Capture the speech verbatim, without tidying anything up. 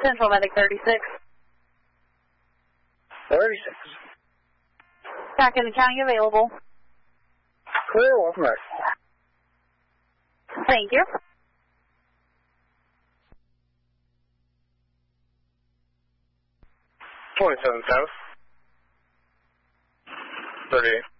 Central Medic thirty-six. thirty-six. Back in the county available. Clear, one from there. Thank you. twenty-seven South. thirty-eight.